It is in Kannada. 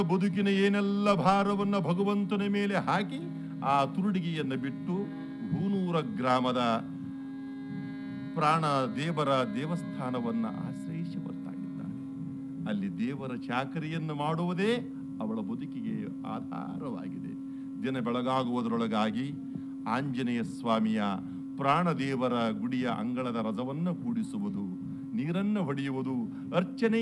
ಬದುಕಿನ ಏನೆಲ್ಲ ಭಾರವನ್ನ ಭಗವಂತನ ಮೇಲೆ ಹಾಕಿ ಆ ತುರುಡಿಗೆಯನ್ನು ಬಿಟ್ಟು ಹೂನೂರ ಗ್ರಾಮದ ಪ್ರಾಣ ದೇವರ ದೇವಸ್ಥಾನವನ್ನ ಆಶ್ರಯಿಸಿ ಬರ್ತಾ ಇದ್ದಾಳೆ. ಅಲ್ಲಿ ದೇವರ ಚಾಕರಿಯನ್ನು ಮಾಡುವುದೇ ಅವಳ ಬದುಕಿಗೆ ಆಧಾರವಾಗಿದೆ. ದಿನ ಬೆಳಗಾಗುವುದರೊಳಗಾಗಿ ಆಂಜನೇಯ ಸ್ವಾಮಿಯ ಪ್ರಾಣದೇವರ ಗುಡಿಯ ಅಂಗಳದ ರಥವನ್ನು ಕೂಡಿಸುವುದು, ನೀರನ್ನು ಹೊಡೆಯುವುದು, ಅರ್ಚನೆ